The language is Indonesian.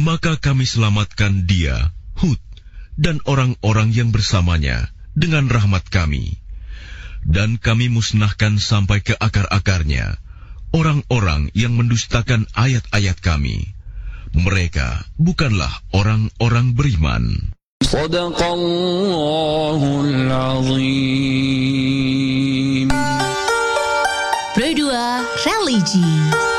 Maka kami selamatkan dia, Hud, dan orang-orang yang bersamanya dengan rahmat kami. Dan kami musnahkan sampai ke akar-akarnya orang-orang yang mendustakan ayat-ayat kami. Mereka bukanlah orang-orang beriman. Shadaqallahu